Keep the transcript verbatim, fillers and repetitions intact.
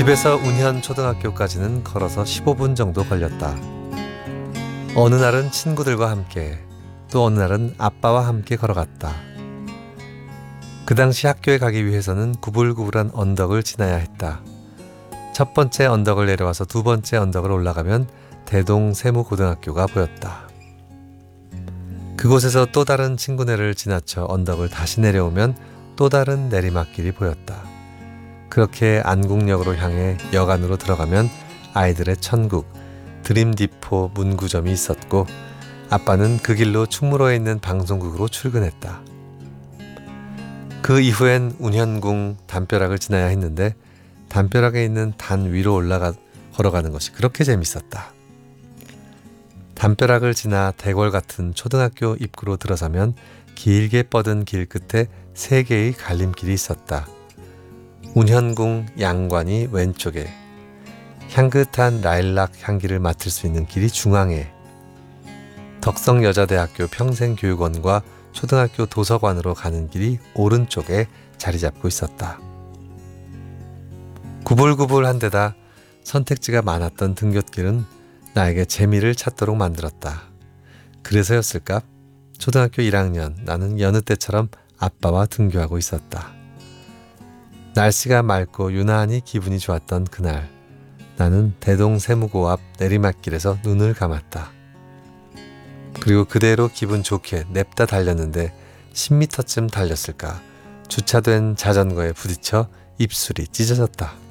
집에서 운현 초등학교까지는 걸어서 십오 분 정도 걸렸다. 어느 날은 친구들과 함께, 또 어느 날은 아빠와 함께 걸어갔다. 그 당시 학교에 가기 위해서는 구불구불한 언덕을 지나야 했다. 첫 번째 언덕을 내려와서 두 번째 언덕을 올라가면 대동세무고등학교가 보였다. 그곳에서 또 다른 친구네를 지나쳐 언덕을 다시 내려오면 또 다른 내리막길이 보였다. 그렇게 안국역으로 향해 역 안으로 들어가면 아이들의 천국, 드림디포 문구점이 있었고, 아빠는 그 길로 충무로에 있는 방송국으로 출근했다. 그 이후엔 운현궁 담벼락을 지나야 했는데, 담벼락에 있는 단 위로 올라가 걸어가는 것이 그렇게 재밌었다. 담벼락을 지나 대궐 같은 초등학교 입구로 들어서면 길게 뻗은 길 끝에 세 개의 갈림길이 있었다. 운현궁 양관이 왼쪽에, 향긋한 라일락 향기를 맡을 수 있는 길이 중앙에, 덕성여자대학교 평생교육원과 초등학교 도서관으로 가는 길이 오른쪽에 자리 잡고 있었다. 구불구불한 데다 선택지가 많았던 등굣길은 나에게 재미를 찾도록 만들었다. 그래서였을까? 초등학교 일 학년, 나는 여느 때처럼 아빠와 등교하고 있었다. 날씨가 맑고 유난히 기분이 좋았던 그날, 나는 대동세무고 앞 내리막길에서 눈을 감았다. 그리고 그대로 기분 좋게 냅다 달렸는데 십 미터쯤 달렸을까? 주차된 자전거에 부딪혀 입술이 찢어졌다.